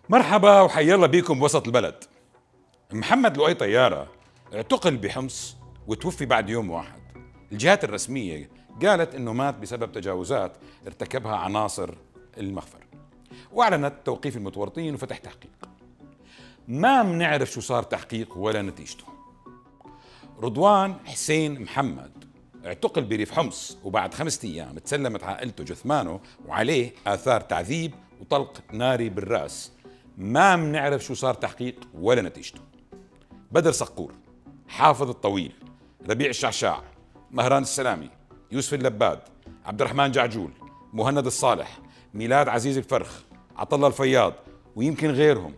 مرحبا وحيا الله بيكم بوسط البلد. محمد لؤي طيارة اعتقل بحمص وتوفي بعد يوم واحد. الجهات الرسمية قالت انه مات بسبب تجاوزات ارتكبها عناصر المخفر، واعلنت توقيف المتورطين وفتح تحقيق. ما بنعرف شو صار تحقيق ولا نتيجته. رضوان حسين محمد اعتقل بريف حمص، وبعد 5 أيام تسلمت عائلته جثمانه وعليه آثار تعذيب وطلق ناري بالرأس. ما بنعرف شو صار تحقيق ولا نتيجته. بدر صقور، حافظ الطويل، ربيع الشعشاع، مهران السلامي، يوسف اللباد، عبد الرحمن جعجول، مهند الصالح، ميلاد عزيز الفرخ، عطلة الفياض، ويمكن غيرهم.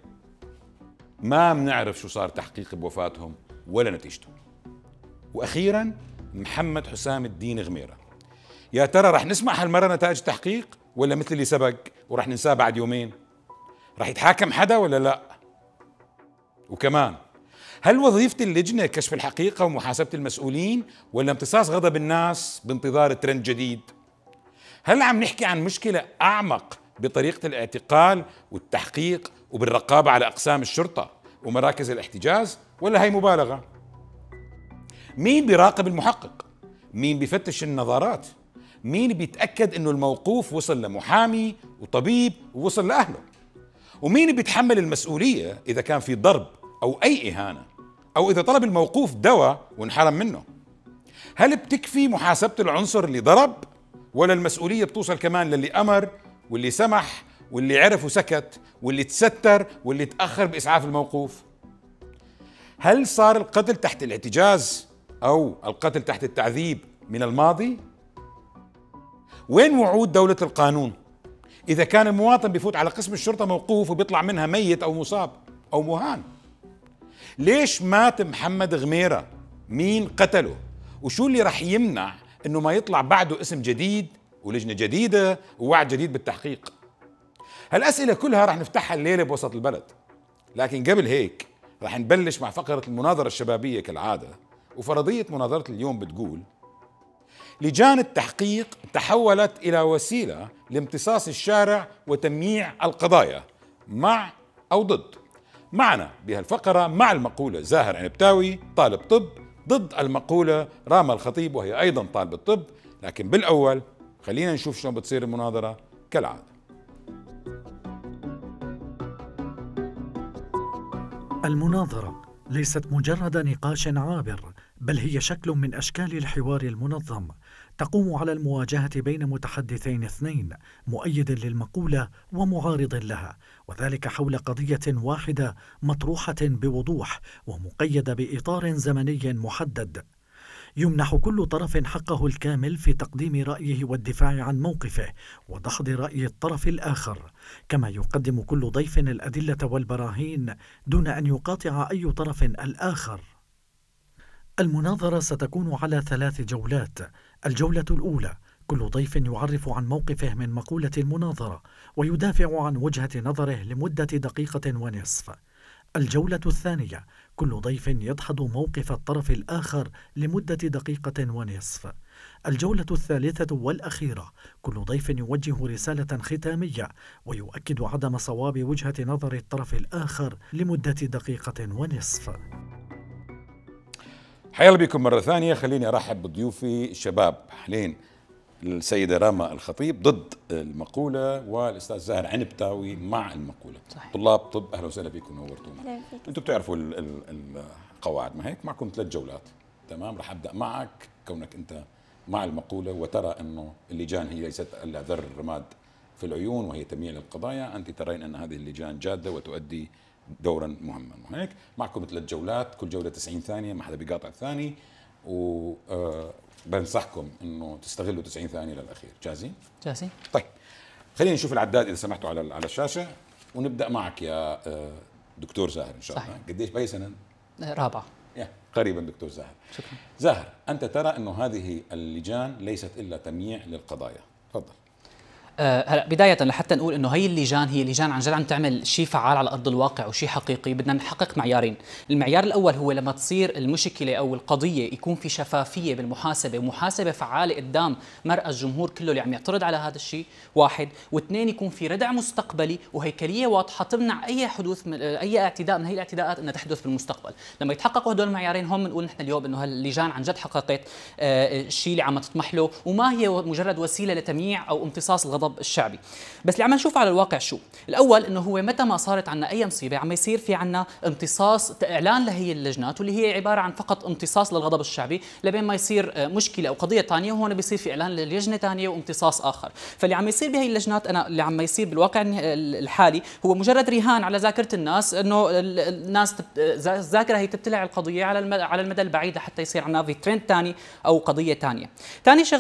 ما بنعرف شو صار تحقيق بوفاتهم ولا نتيجته. واخيرا محمد حسام الدين غميرة، يا ترى رح نسمع هالمرة نتائج تحقيق ولا مثل اللي سبق ورح ننساه بعد يومين؟ رح يتحاكم حدا ولا لا؟ وكمان هل وظيفة اللجنة كشف الحقيقة ومحاسبة المسؤولين ولا امتصاص غضب الناس بانتظار ترند جديد؟ هل عم نحكي عن مشكلة أعمق بطريقة الاعتقال والتحقيق وبالرقابة على أقسام الشرطة ومراكز الاحتجاز، ولا هي مبالغة؟ مين بيراقب المحقق؟ مين بيفتش النظارات؟ مين بيتأكد انه الموقوف وصل لمحامي وطبيب ووصل لأهله؟ ومين بيتحمل المسؤولية إذا كان في ضرب أو أي إهانة، أو إذا طلب الموقوف دواء وانحرم منه؟ هل بتكفي محاسبة العنصر اللي ضرب، ولا المسؤولية بتوصل كمان للي أمر واللي سمح واللي عرف وسكت واللي تستر واللي تأخر بإسعاف الموقوف؟ هل صار القتل تحت الاحتجاز أو القتل تحت التعذيب من الماضي؟ وين وعود دولة القانون إذا كان المواطن بيفوت على قسم الشرطة موقوف وبيطلع منها ميت أو مصاب أو مهان؟ ليش مات محمد غميرة؟ مين قتله؟ وشو اللي رح يمنع إنه ما يطلع بعده اسم جديد ولجنة جديدة ووعد جديد بالتحقيق؟ هالأسئلة كلها رح نفتحها الليلة بوسط البلد، لكن قبل هيك رح نبلش مع فقرة المناظرة الشبابية كالعادة. وفرضية مناظرة اليوم بتقول: لجان التحقيق تحولت إلى وسيلة لامتصاص الشارع وتمييع القضايا، مع أو ضد. معنا بهالفقرة مع المقولة زاهر عنبتاوي طالب طب، ضد المقولة راما الخطيب وهي أيضا طالبة طب. لكن بالأول خلينا نشوف شلون بتصير المناظرة كالعادة. المناظرة ليست مجرد نقاش عابر، بل هي شكل من أشكال الحوار المنظم، تقوم على المواجهة بين متحدثين اثنين، مؤيد للمقولة ومعارض لها، وذلك حول قضية واحدة مطروحة بوضوح ومقيدة بإطار زمني محدد. يمنح كل طرف حقه الكامل في تقديم رأيه والدفاع عن موقفه ودحض رأي الطرف الآخر، كما يقدم كل ضيف الأدلة والبراهين دون أن يقاطع أي طرف الآخر. المناظرة ستكون على 3 جولات. الجولة الأولى كل ضيف يعرف عن موقفه من مقولة المناظرة ويدافع عن وجهة نظره لمدة 1.5 دقيقة. الجولة الثانية كل ضيف يدحض موقف الطرف الآخر لمدة 1.5 دقيقة. الجولة الثالثة والأخيرة كل ضيف يوجه رسالة ختامية ويؤكد عدم صواب وجهة نظر الطرف الآخر لمدة 1.5 دقيقة. حيا الله بكم مرة ثانية. خليني أرحب بضيوفي الشباب حالين، السيدة راما الخطيب ضد المقولة، والأستاذ زاهر عنبتاوي مع المقولة. صحيح. طلاب طب، أهلا وسهلا بكم، نورتونا. أنتم بتعرفوا القواعد، ما هيك؟ معكم 3 جولات. تمام، رح أبدأ معك كونك أنت مع المقولة وترى أنه اللجان هي ليست إلا ذر الرماد في العيون وهي تمييع للقضايا. أنت ترين أن هذه اللجان جادة وتؤدي دورا مهما، وهيك معكم 3 جولات، كل جولة 90 ثانية، ما حدا بيقاطع الثاني، بنصحكم انه تستغلوا 90 ثانية للأخير. جاهزين؟ جاهزين. طيب خلينا نشوف العداد إذا سمحتوا على الشاشة، ونبدأ معك يا دكتور زاهر إن شاء الله. قديش بأي سنة؟ رابعة. قريبا دكتور زاهر. شكرا. زاهر، أنت ترى أنه هذه اللجان ليست إلا تمييع للقضايا، تفضل. هلا بداية لحتى نقول انه هي اللجان هي لجان عن جد عم تعمل شيء فعال على ارض الواقع وشيء حقيقي، بدنا نحقق معيارين، المعيار الاول هو لما تصير المشكلة او القضية يكون في شفافية بالمحاسبة ومحاسبة فعالة قدام مرأى الجمهور كله اللي عم يعترض على هذا الشيء، واحد، واثنين يكون في ردع مستقبلي وهيكلية واضحة تمنع اي حدوث من اي اعتداء من هي الاعتداءات انها تحدث بالمستقبل، لما يتحققوا هدول المعيارين هون بنقول نحن اليوم انه هاللجان عن جد حققت الشيء اللي عم تطمح له، وما هي مجرد وسيلة لتمييع او امتصاص الغضب الشعبي. بس اللي عم نشوفه على الواقع شو؟ الاول انه هو متى ما صارت عندنا اي مصيبه عم يصير في عندنا امتصاص اعلان لهي اللجنات، واللي هي عباره عن فقط امتصاص للغضب الشعبي لبين ما يصير مشكله او قضيه ثانيه، وهون بيصير في اعلان للجنه ثانيه وامتصاص اخر. فاللي عم يصير بهي اللجنات انا اللي عم يصير بالواقع الحالي هو مجرد رهان على ذاكره الناس، انه الناس الذاكره هي تبتلع القضيه على المدى البعيد حتى يصير عندنا في ترند ثاني او قضيه ثانيه. ثاني شغله